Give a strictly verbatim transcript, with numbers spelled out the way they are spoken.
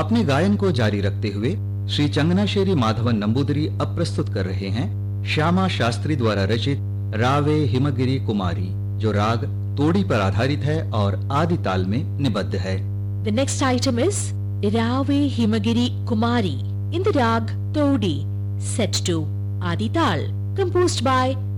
अपने गायन को जारी रखते हुए श्री चंगनाशेरी माधवन नंबूदरी अब प्रस्तुत कर रहे हैं श्यामा शास्त्री द्वारा रचित रावे हिमगिरी कुमारी, जो राग तोड़ी पर आधारित है और आदि ताल में निबद्ध है। The next item is Rave Himagiri Kumari in the rag Todi, set to Adi Tal, composed by